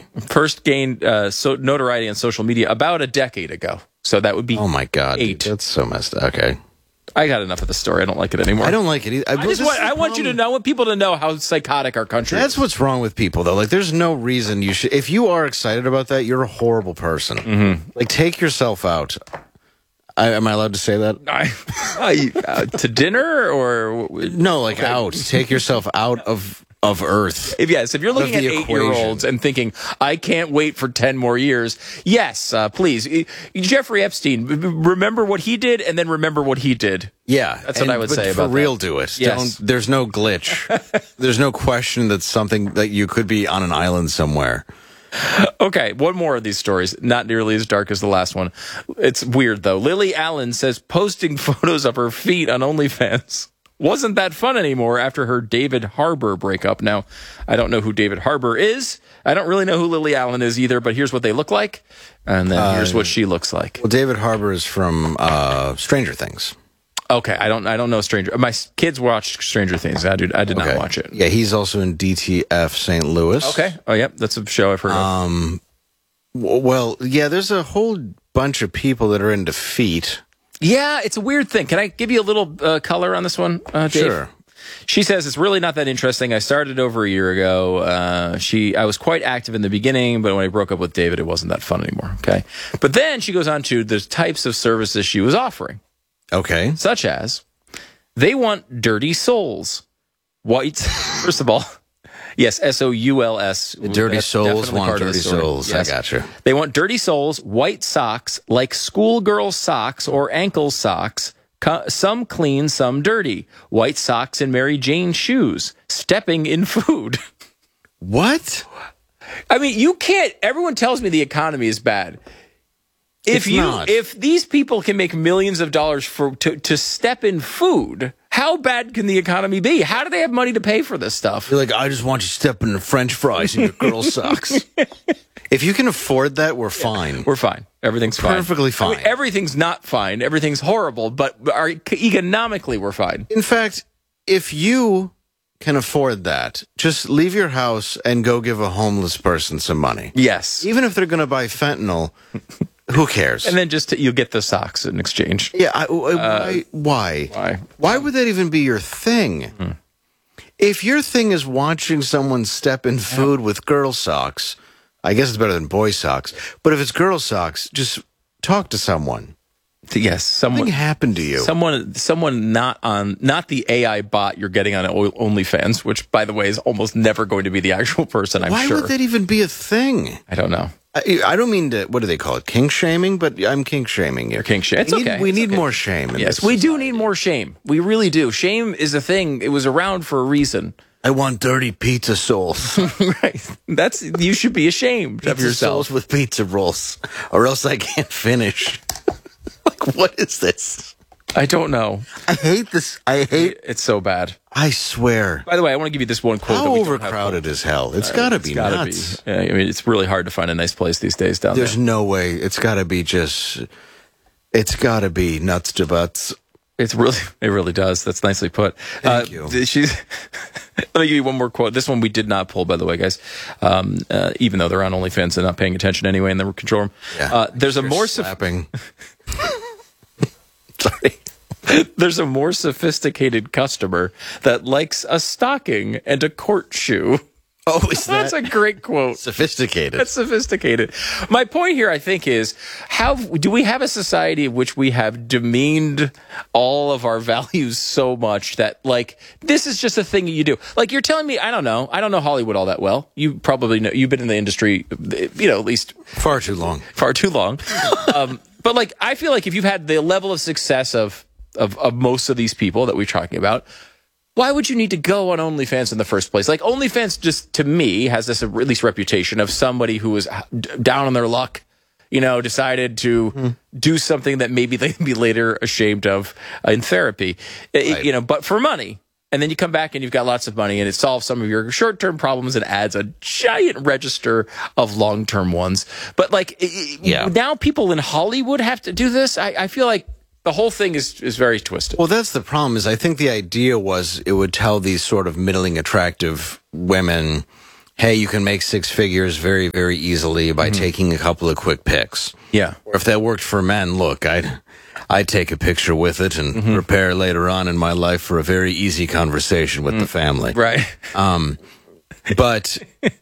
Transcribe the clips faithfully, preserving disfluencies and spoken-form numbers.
First gained uh, so notoriety on social media about a decade ago. So that would be Oh, my God. eight. Dude, that's so messed up. Okay. I got enough of the story. I don't like it anymore. I don't like it either. I just want, I want you to know, I want people to know how psychotic our country That's is. what's wrong with people, though. Like, there's no reason you should. If you are excited about that, you're a horrible person. Mm-hmm. Like, take yourself out. I, am I allowed to say that? I, I, uh, to dinner or No, like out. Take yourself out of of Earth. if yes, if you're looking at the eight-year-olds and thinking, I can't wait for ten more years, yes, uh, please. Jeffrey Epstein, remember what he did and then remember what he did. Yeah, That's what I would but say for about real. that. Do it. Yes. Don't, there's no glitch. There's no question that something that you could be on an island somewhere. Okay, one more of these stories, not nearly as dark as the last one. It's weird, though. Lily Allen says posting photos of her feet on OnlyFans wasn't that fun anymore after her David Harbour breakup. Now, I don't know who David Harbour is. I don't really know who Lily Allen is either, but here's what they look like, and then uh, here's what she looks like. Well, David Harbour is from uh, Stranger Things. Okay, I don't I don't know Stranger. My kids watched Stranger Things. I did I did Okay. not watch it. Yeah, he's also in D T F Saint Louis. Okay. Oh, yep, that's a show I've heard of. Um, w- well, yeah, there's a whole bunch of people that are into feet. Yeah, it's a weird thing. Can I give you a little uh, color on this one, uh, Dave? Sure. She says it's really not that interesting. I started over a year ago. Uh, she, I was quite active in the beginning, but when I broke up with David, it wasn't that fun anymore. Okay, but then she goes on to the types of services she was offering, Okay. such as they want dirty souls, white. First of all, yes, S O U L S. Dirty That's souls definitely want part of the dirty story. souls. Yes. I gotcha. They want dirty soles, white socks, like schoolgirl socks or ankle socks. Co- some clean, some dirty. White socks and Mary Jane shoes. Stepping in food. What? I mean, you can't. Everyone tells me the economy is bad. If It's you, not. if these people can make millions of dollars for to, to step in food, how bad can the economy be? How do they have money to pay for this stuff? You're like, I just want you stepping in French fries in your girl socks. If you can afford that, we're fine. We're fine. Everything's fine. Perfectly I mean, fine. everything's not fine. Everything's horrible, but our, economically we're fine. In fact, if you can afford that, just leave your house and go give a homeless person some money. Yes. Even if they're going to buy fentanyl, who cares? And then just you'll get the socks in exchange. yeah, I, I- why, why? Why? Why would that even be your thing? Hmm. If your thing is watching someone step in food with girl socks, I guess it's better than boy socks. But if it's girl socks, just talk to someone. Yes, someone Something happened to you. someone someone not on not the A I bot you're getting on OnlyFans, which by the way is almost never going to be the actual person, I'm Why sure. would that even be a thing? I don't know. I, I don't mean to, what do they call it? Kink shaming? But I'm kink shaming you. You're kink shaming. It's we need, okay. We It's need okay. more shame. In Yes, this we do society. need more shame. We really do. Shame is a thing. It was around for a reason. I want dirty pizza souls. Right. That's you should be ashamed of Pizza yourself. souls with pizza rolls, or else I can't finish. Like, what is this? I don't know. I hate this. I hate. It's so bad. I swear. By the way, I want to give you this one quote. How that we don't have overcrowded is hell? It's got to It's be gotta nuts. be. Yeah, I mean, it's really hard to find a nice place these days down There's there. no way. It's got to be just. It's got to be nuts to butts. It's really, it really does. That's nicely put. Thank uh, you. th- She's. Let me give you one more quote. This one we did not pull, by the way, guys. Um, uh, even though they're on OnlyFans and not paying attention anyway, and they control them. Yeah. Uh, there's a You're more soph- slapping. Sorry. there's a more sophisticated customer that likes a stocking and a court shoe. Oh, is That's that a great quote. sophisticated? That's sophisticated. My point here, I think, is how do we have a society in which we have demeaned all of our values so much that, like, this is just a thing that you do? Like, you're telling me, I don't know, I don't know Hollywood all that well. You probably know, you've been in the industry, you know, at least Far too long. far too long. um, but, like, I feel like if you've had the level of success of, of, of most of these people that we're talking about, why would you need to go on OnlyFans in the first place? Like, OnlyFans just, to me, has this at least reputation of somebody who was d- down on their luck, you know, decided to Mm. do something that maybe they'd be later ashamed of uh, in therapy, It- Right. you know, but for money. And then you come back and you've got lots of money and it solves some of your short-term problems and adds a giant register of long-term ones. But, like, i- i- Yeah. now people in Hollywood have to do this. I, I feel like the whole thing is, is very twisted. Well, that's the problem. Is I think the idea was it would tell these sort of middling attractive women hey, you can make six figures very, very easily by mm-hmm. taking a couple of quick pics. Yeah. Or if that worked for men, look, I'd, I'd take a picture with it and mm-hmm. prepare later on in my life for a very easy conversation with mm. the family. Right. Um, but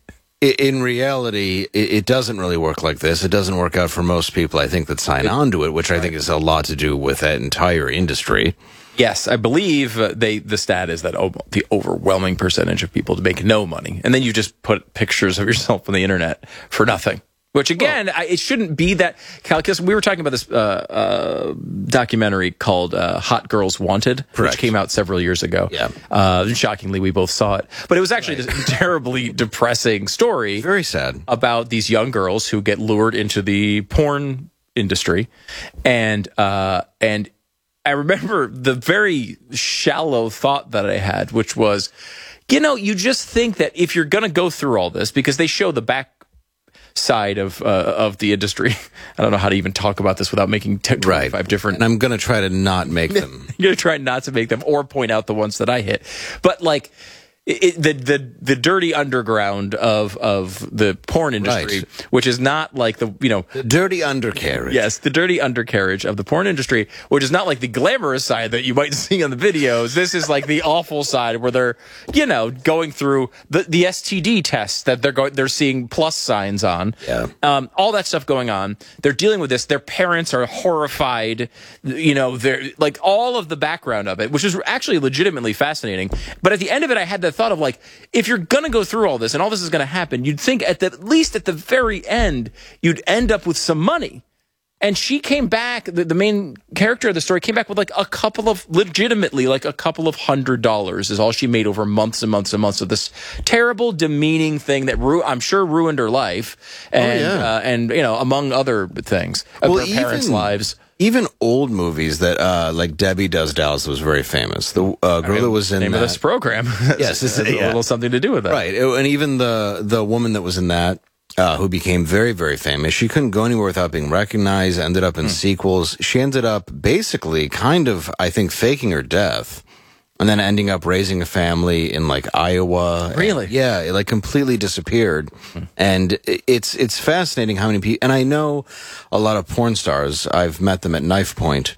in reality, it doesn't really work like this. It doesn't work out for most people, I think, that sign on to it, which I think has a lot to do with that entire industry. Yes, I believe uh, they the stat is that oh, the overwhelming percentage of people make no money, and then you just put pictures of yourself on the internet for nothing. Which again, oh. I, it shouldn't be that calculus. We were talking about this uh, uh, documentary called uh, "Hot Girls Wanted," Correct. which came out several years ago. Yeah, uh, and shockingly, we both saw it, but it was actually right. a terribly depressing story. Very sad about these young girls who get lured into the porn industry, and uh, and. I remember the very shallow thought that I had, which was, you know, you just think that if you're going to go through all this, because they show the back side of uh, of the industry. I don't know how to even talk about this without making twenty-five right. different. And I'm going to try to not make them. You're going to try not to make them or point out the ones that I hit. But like, It, the the the dirty underground of of the porn industry, right. which is not like the you know the dirty undercarriage. Yes, the dirty undercarriage of the porn industry, which is not like the glamorous side that you might see on the videos. This is like the awful side where they're you know going through the the S T D tests that they're going they're seeing plus signs on. Yeah, um, all that stuff going on. They're dealing with this. Their parents are horrified. You know, they're like all of the background of it, which is actually legitimately fascinating. But at the end of it, I had the thought of like, if you're going to go through all this and all this is going to happen, you'd think at the at least at the very end, you'd end up with some money. And she came back, the, the main character of the story came back with like a couple of, legitimately, like a couple of hundred dollars is all she made over months and months and months of this terrible, demeaning thing that ru- I'm sure ruined her life. And, oh, yeah. uh, and you know, among other things, of well, her parents' even, lives. Even old movies that, uh, like Debbie Does Dallas was very famous. The uh, girl I mean, that was in name that, of this program. Yes, it's, has yeah. a little something to do with that. Right. And even the, the woman that was in that, Uh, who became very, very famous. She couldn't go anywhere without being recognized, ended up in hmm. sequels. She ended up basically kind of, I think, faking her death and then ending up raising a family in like Iowa. Really? And, yeah, it like completely disappeared. Hmm. And it's, it's fascinating how many people, and I know a lot of porn stars. I've met them at knife point.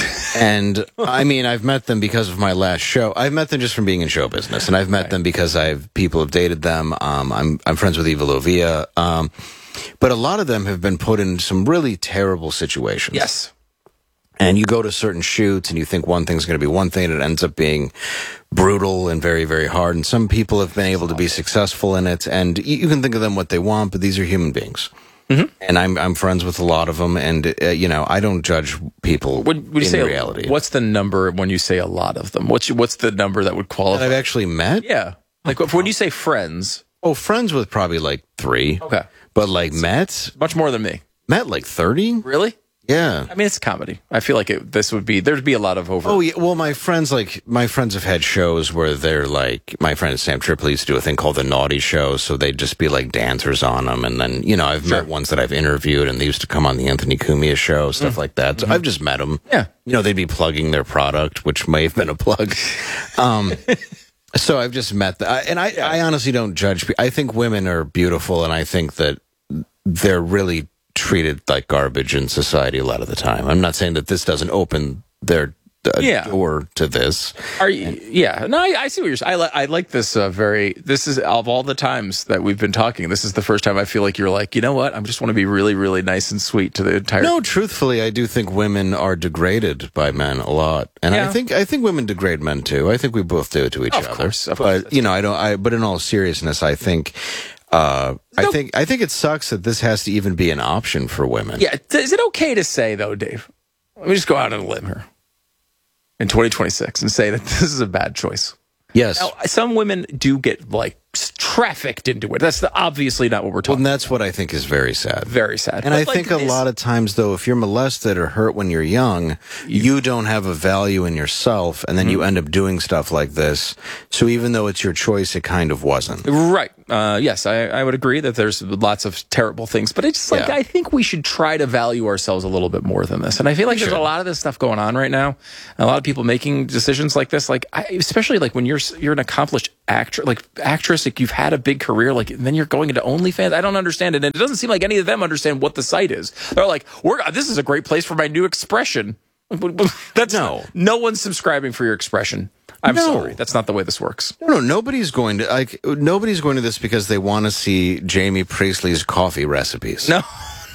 And I mean, I've met them because of my last show. I've met them just from being in show business, and I've met right. them because I've people have dated them. Um, I'm I'm friends with Eva Lovia, um, but a lot of them have been put in some really terrible situations. Yes, and you go to certain shoots, and you think one thing's going to be one thing, and it ends up being brutal and very, very hard. And some people have been able to be successful in it, and you, you can think of them what they want, but these are human beings. Mm-hmm. And I'm I'm friends with a lot of them, and uh, you know I don't judge people when, when you in say reality. A, what's the number when you say a lot of them? What's what's the number that would qualify? That I've actually met? Yeah, like oh, when you say friends. Oh, friends with probably like three. Okay, but like met much more than me. Met like thirty. Really? Yeah. I mean, it's comedy. I feel like it, this would be, there'd be a lot of over. Oh, yeah. Well, my friends, like, my friends have had shows where they're like, my friend Sam Tripoli used to do a thing called the Naughty Show. So they'd just be like dancers on them. And then, you know, I've sure. met ones that I've interviewed and they used to come on the Anthony Cumia show, stuff mm. like that. So mm-hmm. I've just met them. Yeah. You know, they'd be plugging their product, which may have been a plug. Um, so I've just met them. And I, I honestly don't judge. I think women are beautiful and I think that they're really treated like garbage in society a lot of the time. I'm not saying that this doesn't open their uh, yeah. door to this. Are you? Yeah. No, I, I see what you're saying. I, li- I like this uh, very, this is, of all the times that we've been talking, this is the first time I feel like you're like, you know what? I just want to be really, really nice and sweet to the entire. No, truthfully, I do think women are degraded by men a lot. And yeah. I think, I think women degrade men too. I think we both do it to each of other. Course, of but, course. you know, I don't, I, but in all seriousness, I think, Uh, I think I think it sucks that this has to even be an option for women. Yeah, is it okay to say though, Dave? Let me just go out on a limb here in twenty twenty-six and say that this is a bad choice. Yes. Now, some women do get like trafficked into it. That's the, obviously not what we're talking. Well, and that's what I think is very sad. Very sad. And but I like, think a lot of times, though, if you're molested or hurt when you're young, you don't have a value in yourself, and then mm-hmm. you end up doing stuff like this. So even though it's your choice, it kind of wasn't. Right. Uh, yes, I, I would agree that there's lots of terrible things, but it's just like, yeah. I think we should try to value ourselves a little bit more than this. And I feel like we there's should. a lot of this stuff going on right now. A lot of people making decisions like this, like I, especially like when you're you're an accomplished actress, like actress, like you've had a big career, like and then you're going into OnlyFans. I don't understand it, and it doesn't seem like any of them understand what the site is. They're like, "We're this is a great place for my new expression." That's no, no one's subscribing for your expression. I'm no. sorry, that's not the way this works. No, no, nobody's going to like. Nobody's going to this because they want to see Jamie Priestley's coffee recipes. No.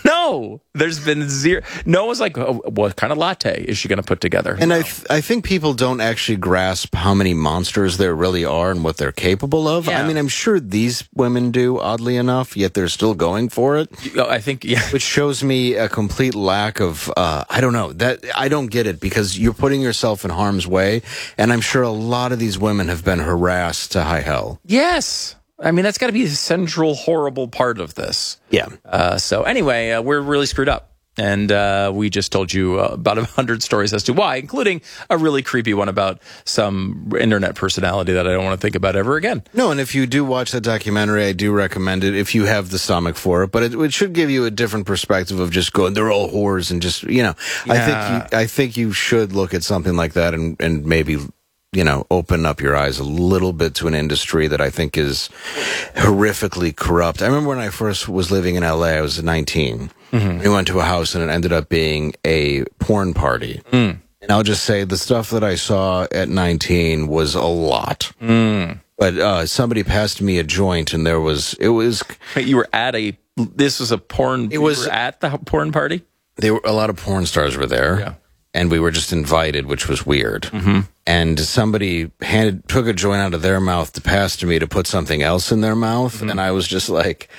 No, there's been zero. No one's like, oh, what kind of latte is she going to put together? And no. I, th- I think people don't actually grasp how many monsters there really are and what they're capable of. Yeah. I mean, I'm sure these women do, oddly enough, yet they're still going for it. I think, yeah. Which shows me a complete lack of, uh, I don't know, that I don't get it because you're putting yourself in harm's way. And I'm sure a lot of these women have been harassed to high hell. Yes. I mean, that's got to be the central, horrible part of this. Yeah. Uh, so anyway, uh, we're really screwed up. And uh, we just told you uh, about a hundred stories as to why, including a really creepy one about some internet personality that I don't want to think about ever again. No, and if you do watch that documentary, I do recommend it if you have the stomach for it. But it, it should give you a different perspective of just going, they're all whores and just, you know, Yeah. I think you, I think you should look at something like that and, and maybe, you know, open up your eyes a little bit to an industry that I think is horrifically corrupt. I remember when I first was living in L A, I was nineteen. Mm-hmm. We went to a house and it ended up being a porn party. Mm. And I'll just say the stuff that I saw at nineteen was a lot. Mm. But uh, somebody passed me a joint and there was, it was... Wait, you were at a, this was a porn, it was you were at the porn party? There were, a lot of porn stars were there. Yeah. And we were just invited, which was weird. Mm-hmm. And somebody handed took a joint out of their mouth to pass to me to put something else in their mouth. Mm-hmm. And I was just like,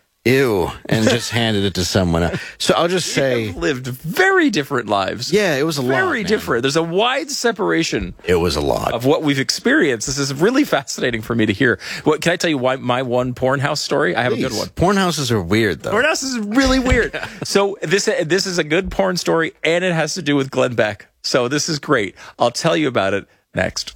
ew, and just handed it to someone else. So I'll just say... You've lived very different lives. Yeah, it was a very lot, Very man. different. There's a wide separation. It was a lot. Of what we've experienced. This is really fascinating for me to hear. What Can I tell you why my one porn house story? I have Please. a good one. Porn houses are weird, though. Porn house is really weird. So this this is a good porn story, and it has to do with Glenn Beck. So this is great. I'll tell you about it next.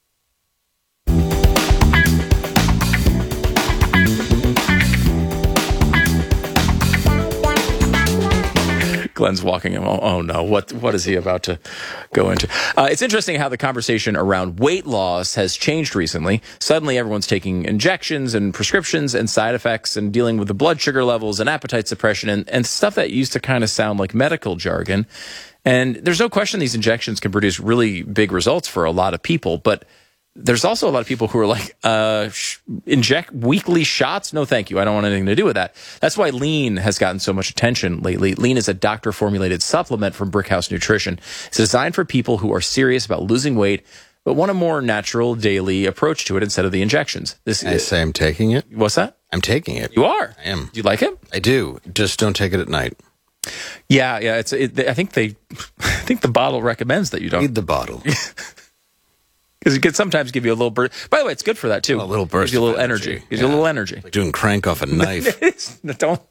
Glenn's walking him. Oh, oh no! What what is he about to go into? Uh, it's interesting how the conversation around weight loss has changed recently. Suddenly, everyone's taking injections and prescriptions and side effects and dealing with the blood sugar levels and appetite suppression and, and stuff that used to kind of sound like medical jargon. And there's no question these injections can produce really big results for a lot of people, but there's also a lot of people who are like, uh, sh- inject weekly shots? No, thank you. I don't want anything to do with that. That's why Lean has gotten so much attention lately. Lean is a doctor-formulated supplement from Brickhouse Nutrition. It's designed for people who are serious about losing weight, but want a more natural daily approach to it instead of the injections. This I say I'm taking it. What's that? I'm taking it. You are? I am. Do you like it? I do. Just don't take it at night. Yeah, yeah. It's. It, I think they. I think the bottle recommends that you don't. Read the bottle. Because it can sometimes give you a little burst. By the way, it's good for that too. A little burst. Gives you a little of energy. energy. Gives you a little energy. Like doing crank off a knife. it's, don't.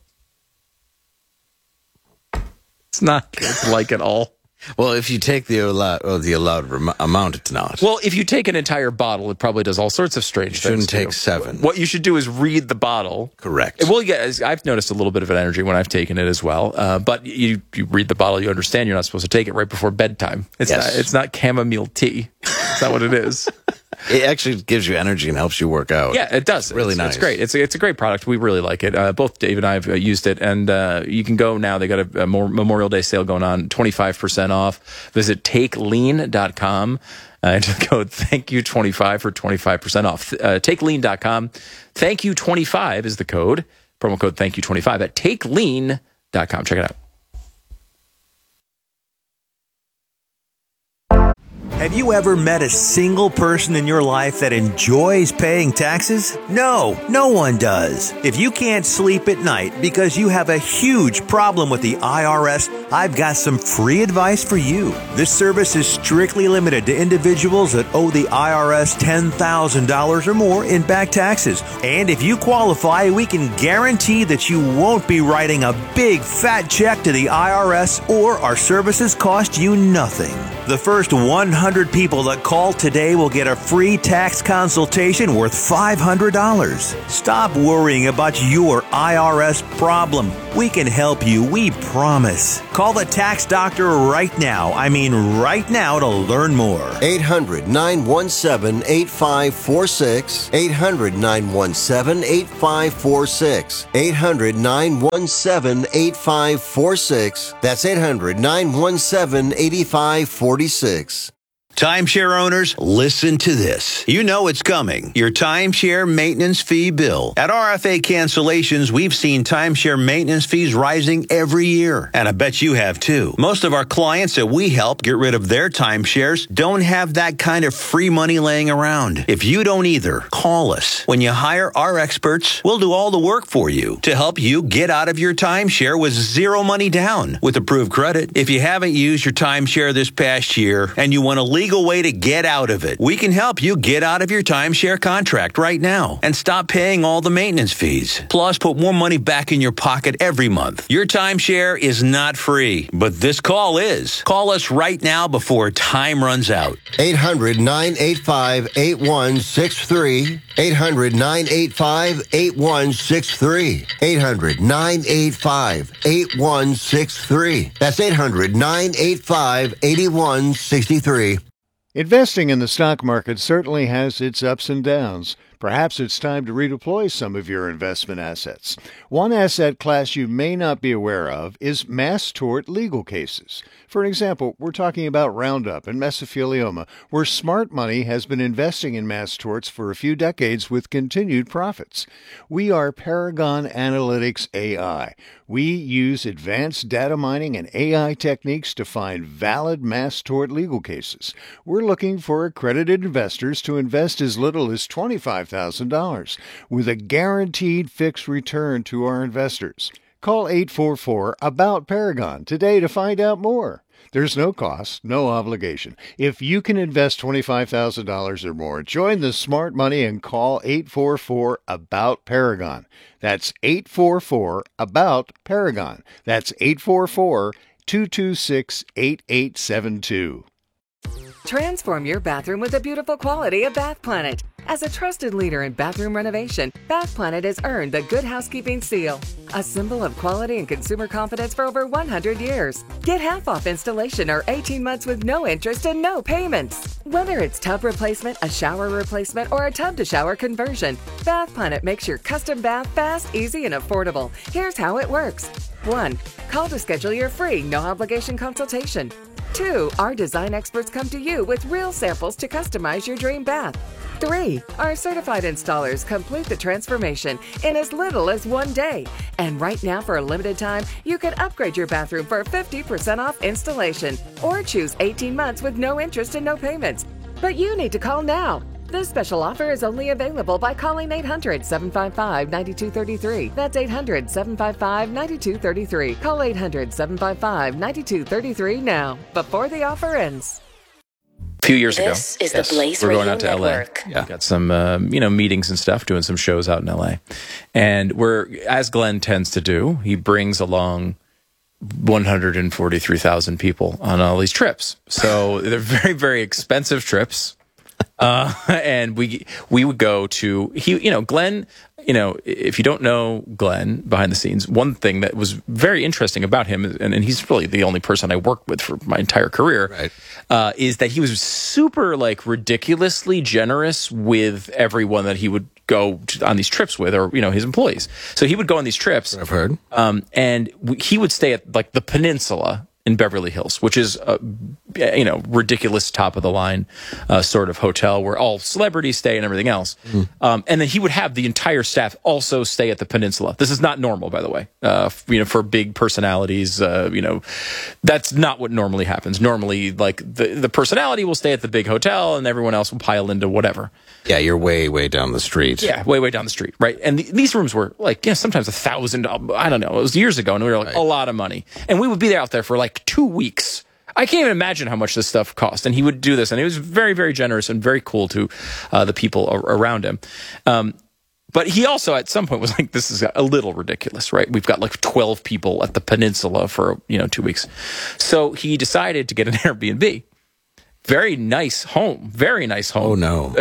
It's not good like at all. Well, if you take the allowed, oh, the allowed rem- amount, it's not. Well, if you take an entire bottle, it probably does all sorts of strange You shouldn't things. take too. seven. What you should do is read the bottle. Correct. Well, yeah, I've noticed a little bit of an energy when I've taken it as well. Uh, but you, you read the bottle, you understand you're not supposed to take it right before bedtime. It's Yes. not. It's not chamomile tea. It's not what it is. It actually gives you energy and helps you work out. Yeah, it does. It's really it's, nice. It's great. It's a, it's a great product. We really like it. Uh, both Dave and I have uh, used it, and uh, you can go now. They got a, a more Memorial Day sale going on, twenty-five percent off. Visit take lean dot com uh, and just code thank you twenty-five for twenty-five percent off. Uh, take lean dot com. Thank you twenty-five is the code. Promo code thank you twenty-five at take lean dot com. Check it out. Have you ever met a single person in your life that enjoys paying taxes? No, no one does. If you can't sleep at night because you have a huge problem with the I R S, I've got some free advice for you. This service is strictly limited to individuals that owe the I R S ten thousand dollars or more in back taxes. And if you qualify, we can guarantee that you won't be writing a big fat check to the I R S or our services cost you nothing. The first one hundred people that call today will get a free tax consultation worth five hundred dollars. Stop worrying about your I R S problem. We can help you, we promise. Call the tax doctor right now. I mean right now to learn more. eight hundred, nine one seven, eight five four six. eight hundred, nine one seven, eight five four six. eight hundred, nine one seven, eight five four six. That's eight hundred, nine one seven, eight five four six. Timeshare owners, listen to this. You know it's coming. Your timeshare maintenance fee bill. At R F A Cancellations, we've seen timeshare maintenance fees rising every year. And I bet you have too. Most of our clients that we help get rid of their timeshares don't have that kind of free money laying around. If you don't either, call us. When you hire our experts, we'll do all the work for you to help you get out of your timeshare with zero money down with approved credit. If you haven't used your timeshare this past year and you want to legal way to get out of it, we can help you get out of your timeshare contract right now and stop paying all the maintenance fees. Plus, put more money back in your pocket every month. Your timeshare is not free, but this call is. Call us right now before time runs out. eight hundred, nine eight five, eight one six three. eight hundred, nine eight five, eight one six three. eight hundred, nine eight five, eight one six three. That's eight hundred, nine eight five, eight one six three. Investing in the stock market certainly has its ups and downs. Perhaps it's time to redeploy some of your investment assets. One asset class you may not be aware of is mass tort legal cases. For example, we're talking about Roundup and mesothelioma, where smart money has been investing in mass torts for a few decades with continued profits. We are Paragon Analytics A I. We use advanced data mining and A I techniques to find valid mass tort legal cases. We're looking for accredited investors to invest as little as twenty-five thousand dollars with a guaranteed fixed return to our investors. Call eight four four, A B O U T, Paragon today to find out more. There's no cost, no obligation. If you can invest twenty-five thousand dollars or more, join the smart money and call eight four four, A B O U T, Paragon. That's eight four four, A B O U T, Paragon. That's eight four four, two two six, eight eight seven two. Transform your bathroom with the beautiful quality of Bath Planet. As a trusted leader in bathroom renovation, Bath Planet has earned the Good Housekeeping seal, a symbol of quality and consumer confidence for over one hundred years. Get half off installation or eighteen months with no interest and no payments. Whether it's tub replacement, a shower replacement, or a tub-to-shower conversion, Bath Planet makes your custom bath fast, easy, and affordable. Here's how it works. one. Call to schedule your free, no-obligation consultation. two. Our design experts come to you with real samples to customize your dream bath. three. Our certified installers complete the transformation in as little as one day. And right now, for a limited time, you can upgrade your bathroom for fifty percent off installation or choose eighteen months with no interest and no payments. But you need to call now. This special offer is only available by calling eight hundred, seven five five, nine two three three. That's eight hundred, seven five five, nine two three three. Call eight hundred, seven five five, nine two three three now, before the offer ends. A few years ago, This is the Blaze we're going Radio out to Network. L A. Yeah, got some um, you know meetings and stuff, doing some shows out in L A. And we're, as Glenn tends to do, he brings along one hundred forty-three thousand people on all these trips. So they're very, very expensive trips. Uh, and we we would go to he you know Glenn you know if you don't know Glenn behind the scenes, one thing that was very interesting about him, and, and he's really the only person I worked with for my entire career, Right. uh, is that he was super like ridiculously generous with everyone that he would go to, on these trips with, or you know his employees. So he would go on these trips. I've heard. Um, and we, he would stay at like the Peninsula in Beverly Hills, which is a you know ridiculous top of the line uh, sort of hotel where all celebrities stay and everything else. Mm. Um, and then he would have the entire staff also stay at the Peninsula. This is not normal, by the way. Uh, f- you know, for big personalities, uh, you know, that's not what normally happens. Normally, like the the personality will stay at the big hotel, and everyone else will pile into whatever. Yeah, you're way, way down the street. Yeah, way, way down the street, right? And th- these rooms were like, you know, sometimes a thousand, I don't know, it was years ago, and we were like, right. a lot of money. And we would be there out there for like two weeks. I can't even imagine how much this stuff cost. And he would do this, and he was very, very generous and very cool to uh, the people a- around him. Um, but he also, at some point, was like, this is a little ridiculous, right? We've got like twelve people at the Peninsula for, you know, two weeks. So he decided to get an Airbnb. very nice home. Very nice home. Oh, no.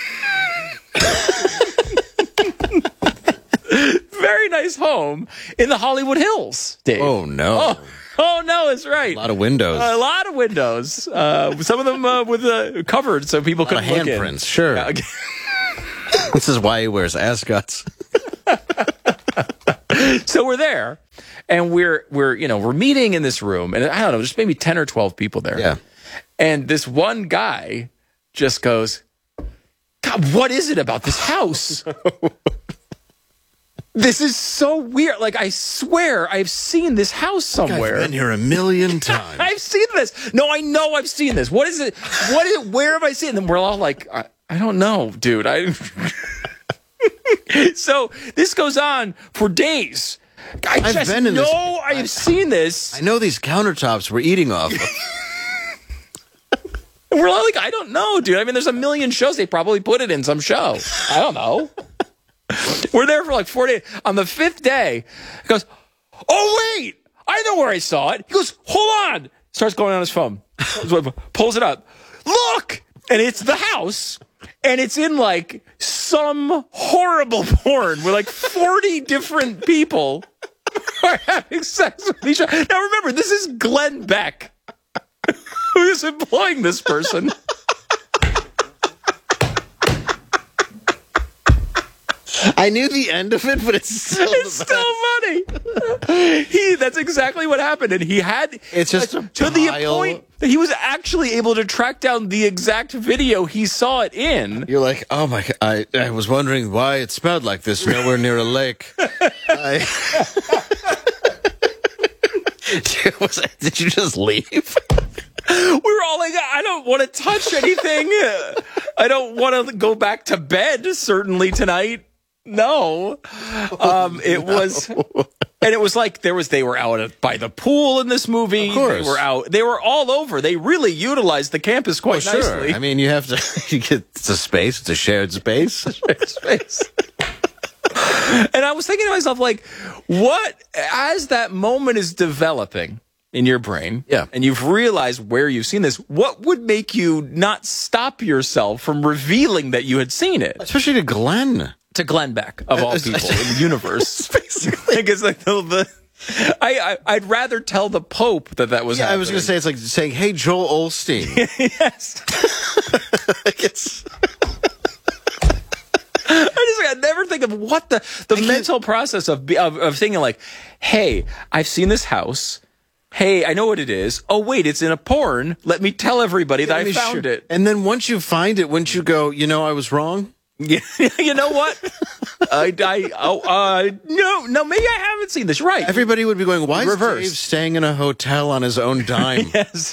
Very nice home in the Hollywood Hills, Dave. Oh, no. Oh, oh no, it's right. A lot of windows. A lot of windows. Uh, some of them uh, with uh, covered so people couldn't look in. Handprints, sure. Yeah. This is why he wears ascots. So we're there, and we're we're you know we're meeting in this room, and I don't know, there's maybe ten or twelve people there. Yeah. And this one guy just goes, "God, what is it about this house? This is so weird. Like, I swear I've seen this house somewhere. I've been here a million times. I've seen this. No, I know I've seen this. What is it? What is it? Where have I seen it?" And we're all like, I, I don't know, dude. I. So this goes on for days. I I've just been in know this- I have seen this. I know these countertops we're eating off of. And we're all like, I don't know, dude. I mean, there's a million shows. They probably put it in some show. I don't know. We're there for like four days. On the fifth day, he goes, "Oh, wait, I know where I saw it." He goes, "Hold on." Starts going on his phone. Pulls it up. Look! And it's the house. And it's in like some horrible porn where like forty different people are having sex with each other. Now remember, this is Glenn Beck who is employing this person. I knew the end of it, but it's still It's still funny. He that's exactly what happened, and he had It's just like, a to the pile. point that he was actually able to track down the exact video he saw it in. You're like, oh my God, I, I was wondering why it smelled like this nowhere near a lake. I... Was, did you just leave? We were all like, I don't want to touch anything. I don't want to go back to bed, certainly tonight. No. Um, it was, and it was like there was, they were out by the pool in this movie. Of course. They were out, they were all over. They really utilized the campus quite Oh, sure. nicely. I mean, you have to, you get, it's a space, it's a shared space. Space. And I was thinking to myself, like, what, as that moment is developing in your brain, Yeah. and you've realized where you've seen this, what would make you not stop yourself from revealing that you had seen it? Especially to Glenn. To Glenn Beck, of all people in the universe. Basically. Like, it's like the, the I, I, I'd rather tell the Pope that that was Yeah, happening. I was going to say, it's like saying, hey, Joel Olstein. Yes. Like it's... I just I never think of what the the mental process of, be- of of thinking like, hey, I've seen this house. Hey, I know what it is. Oh wait, it's in a porn. Let me tell everybody that I I mean, found sure. it. And then once you find it, wouldn't you go, you know, I was wrong? Yeah, you know what? I, I oh uh no no maybe I haven't seen this. You're right. Everybody would be going, why is Reverse. Dave staying in a hotel on his own dime? Yes.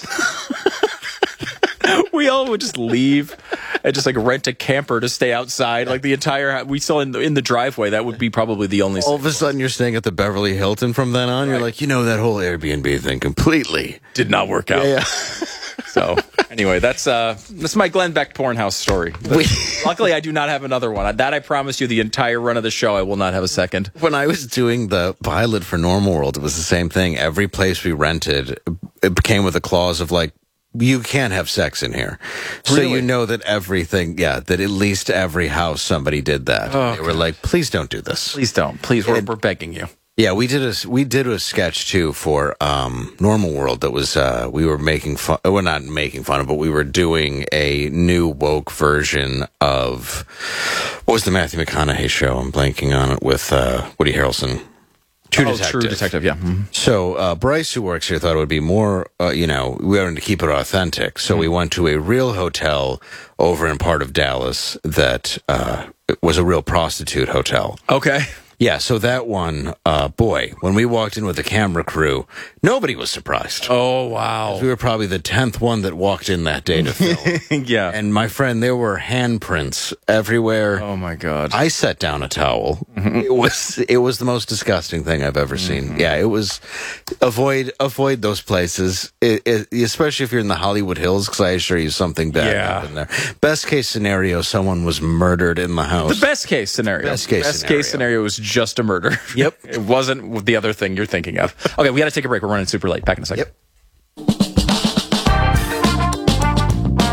We all would just leave and just like rent a camper to stay outside. Like the entire we saw in the, in the driveway. That would be probably the only. All of a sudden, you're staying at the Beverly Hilton from then on. You're like, you know, that whole Airbnb thing completely did not work out. Yeah. So anyway, that's uh that's my Glenn Beck porn house story. We- Luckily, I do not have another one. That I promise you, the entire run of the show, I will not have a second. When I was doing the pilot for Normal World, it was the same thing. Every place we rented, it came with a clause of like, you can't have sex in here. So Really? you know that everything, yeah, that at least every house somebody did that. Oh, they were like, please don't do this. Please don't. Please, we're, we're begging you. Yeah, we did a we did a sketch too for um, Normal World. That was uh, we were making fun. Well, not making fun of, but we were doing a new woke version of what was the Matthew McConaughey show? I'm blanking on it with uh, Woody Harrelson. True Oh, Detective. True Detective. Yeah. Mhm. So uh, Bryce, who works here, thought it would be more, uh, you know, we wanted to keep it authentic. So we went to a real hotel over in part of Dallas that uh, was a real prostitute hotel. Okay. Yeah, so that one, uh, boy, when we walked in with the camera crew, nobody was surprised. Oh wow. We were probably the tenth one that walked in that day to film. Yeah. And my friend, there were handprints everywhere. Oh my God. I set down a towel. It was it was the most disgusting thing I've ever seen. Yeah, it was. Avoid avoid those places, it, it, especially if you're in the Hollywood Hills, because I assure you something bad Yeah. happened there. Best case scenario, someone was murdered in the house. The best case scenario. Best case best scenario. case scenario was just a murder. Yep. It wasn't the other thing you're thinking of. Okay, we got to take a break. We're running super late. Back in a second. Yep.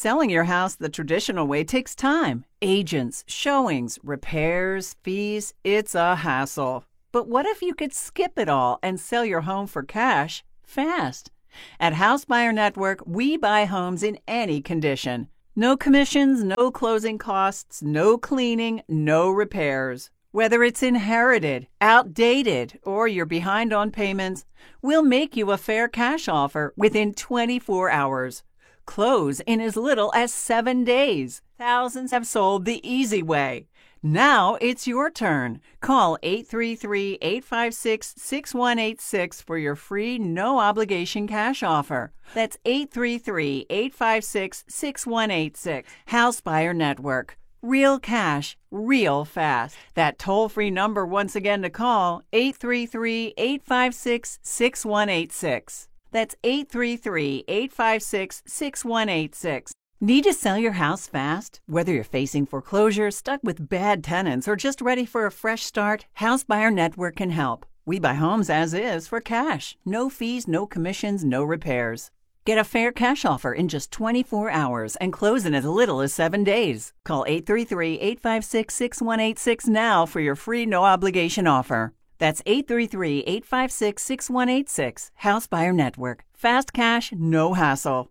Selling your house the traditional way takes time. Agents, showings, repairs, fees. It's a hassle. But what if you could skip it all and sell your home for cash fast? At House Buyer Network, we buy homes in any condition. No commissions, no closing costs, no cleaning, no repairs. Whether it's inherited, outdated, or you're behind on payments, we'll make you a fair cash offer within twenty-four hours. Close in as little as seven days. Thousands have sold the easy way. Now it's your turn. Call eight three three, eight five six, six one eight six for your free no-obligation cash offer. That's eight three three, eight five six, six one eight six. House Buyer Network. Real cash, real fast. That toll-free number once again to call, eight three three, eight five six, six one eight six. That's eight three three, eight five six, six one eight six. Need to sell your house fast? Whether you're facing foreclosure, stuck with bad tenants, or just ready for a fresh start, House Buyer Network can help. We buy homes as is for cash. No fees, no commissions, no repairs. Get a fair cash offer in just twenty-four hours and close in as little as seven days. Call eight three three, eight five six, six one eight six now for your free no-obligation offer. That's eight three three, eight five six, six one eight six. House Buyer Network. Fast cash, no hassle.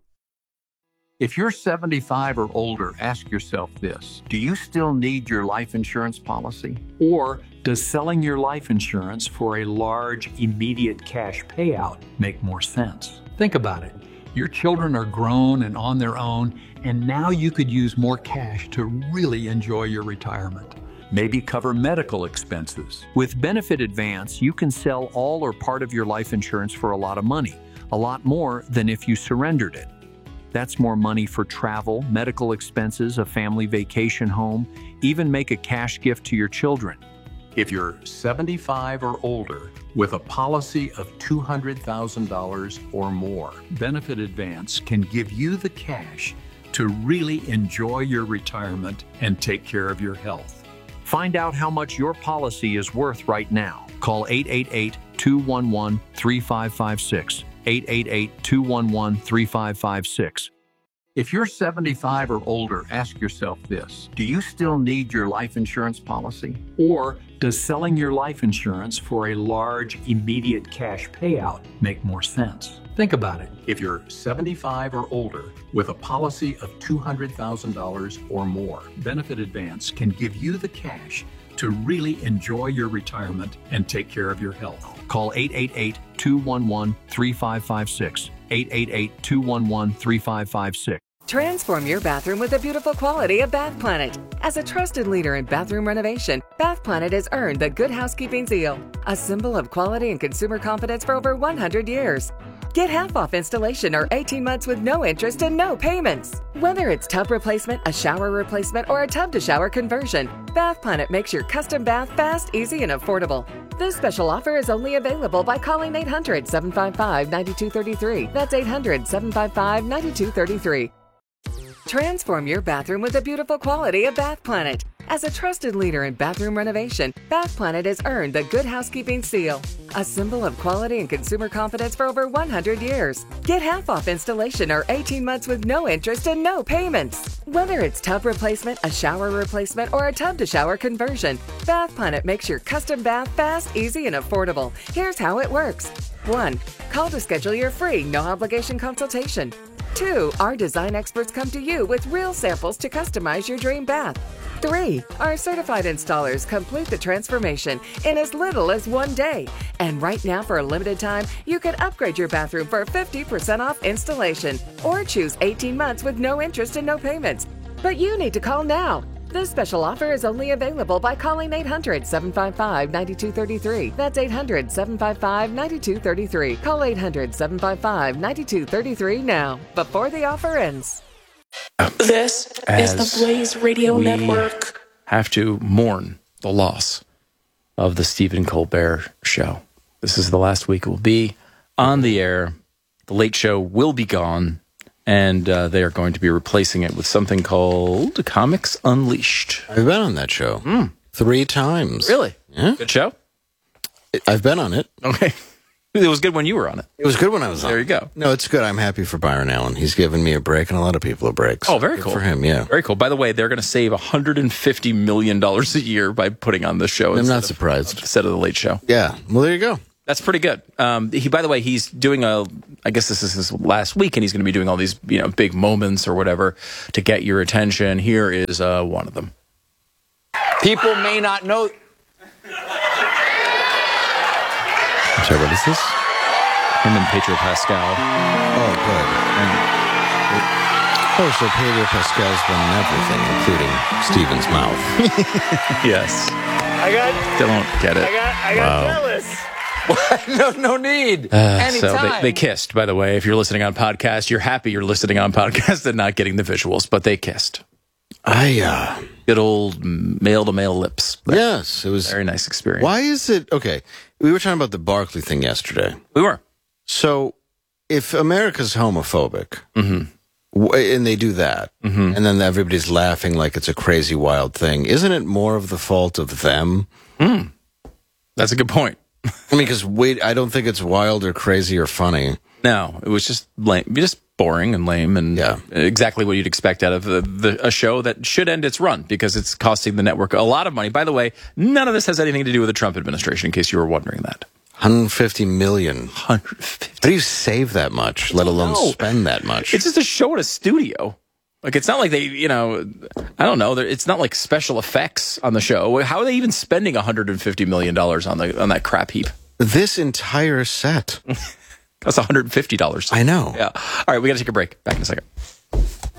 If you're seventy-five or older, ask yourself this. Do you still need your life insurance policy? Or does selling your life insurance for a large, immediate cash payout make more sense? Think about it. Your children are grown and on their own, and now you could use more cash to really enjoy your retirement. Maybe cover medical expenses. With Benefit Advance, you can sell all or part of your life insurance for a lot of money, a lot more than if you surrendered it. That's more money for travel, medical expenses, a family vacation home, even make a cash gift to your children. If you're seventy-five or older with a policy of two hundred thousand dollars or more, Benefit Advance can give you the cash to really enjoy your retirement and take care of your health. Find out how much your policy is worth right now. Call eight eight eight, two one one, three five five six, eight eight eight, two one one, three five five six. If you're seventy-five or older, ask yourself this. Do you still need your life insurance policy? Or does selling your life insurance for a large, immediate cash payout make more sense? Think about it. If you're seventy-five or older with a policy of two hundred thousand dollars or more, Benefit Advance can give you the cash to really enjoy your retirement and take care of your health. Call eight eight eight, two one one, three five five six, eight eight eight, two one one, three five five six. Transform your bathroom with the beautiful quality of Bath Planet. As a trusted leader in bathroom renovation, Bath Planet has earned the Good Housekeeping seal, a symbol of quality and consumer confidence for over one hundred years. Get half off installation or eighteen months with no interest and no payments. Whether it's tub replacement, a shower replacement, or a tub-to-shower conversion, Bath Planet makes your custom bath fast, easy, and affordable. This special offer is only available by calling eight hundred, seven five five, nine two three three. That's eight hundred, seven five five, nine two three three. Transform your bathroom with the beautiful quality of Bath Planet. As a trusted leader in bathroom renovation, Bath Planet has earned the Good Housekeeping seal, a symbol of quality and consumer confidence for over one hundred years. Get half off installation or eighteen months with no interest and no payments. Whether it's tub replacement, a shower replacement, or a tub-to-shower conversion, Bath Planet makes your custom bath fast, easy, and affordable. Here's how it works. one. Call to schedule your free, no-obligation consultation. two. Our design experts come to you with real samples to customize your dream bath. three. Our certified installers complete the transformation in as little as one day. And right now, for a limited time, you can upgrade your bathroom for fifty percent off installation or choose eighteen months with no interest and no payments. But you need to call now. This special offer is only available by calling eight hundred, seven five five, nine two three three. That's eight hundred, seven five five, nine two three three. Call eight hundred, seven five five, nine two three three now, before the offer ends. This is the Blaze Radio we Network. Have to mourn the loss of the Stephen Colbert Show. This is the last week it will be on the air. The Late Show will be gone, and uh, they are going to be replacing it with something called Comics Unleashed. I've been on that show mm. three times. Really? Yeah. Good show? I've been on it. Okay. It was good when you were on it. It was good when I was on. There you go. No, it's good. I'm happy for Byron Allen. He's given me a break and a lot of people a break. So Oh, very good cool. for him, yeah. Very cool. By the way, they're going to save one hundred fifty million dollars a year by putting on this show. I'm instead not of- surprised. Instead of the Late Show. Yeah. Well, there you go. That's pretty good. Um, he, by the way, he's doing a. I guess this is his last week, and he's going to be doing all these, you know, big moments or whatever to get your attention. Here is uh, one of them. People may not know. I'm sorry, what is this? Him and Pedro Pascal. Oh, good. And, oh, so Pedro Pascal's been in everything, including Steven's mouth. Yes. I got. Don't get it. I got. I got Wow. jealous. What? No, no need. Uh, Anytime. so they, they kissed, by the way. If you're listening on podcast, you're happy you're listening on podcast and not getting the visuals, but they kissed. I, uh... Good old male-to-male lips. Yes, it was... Very nice experience. Why is it... Okay, we were talking about the Barkley thing yesterday. We were. So, if America's homophobic, Mm-hmm. w- and they do that, Mm-hmm. and then everybody's laughing like it's a crazy, wild thing, isn't it more of the fault of them? Mm. That's a good point. I mean, because wait, I don't think it's wild or crazy or funny. No, it was just lame, just boring and lame, and Yeah. exactly what you'd expect out of the, the, a show that should end its run because it's costing the network a lot of money. By the way, none of this has anything to do with the Trump administration, in case you were wondering that. one hundred fifty million. one hundred fifty. How do you save that much, let alone know. spend that much? It's just a show at a studio. Like, it's not like they, you know, I don't know. They're- It's not like special effects on the show. How are they even spending one hundred fifty million dollars on the on that crap heap? This entire set. That's one hundred fifty dollars. I know. Yeah. All right, we got to take a break. Back in a second.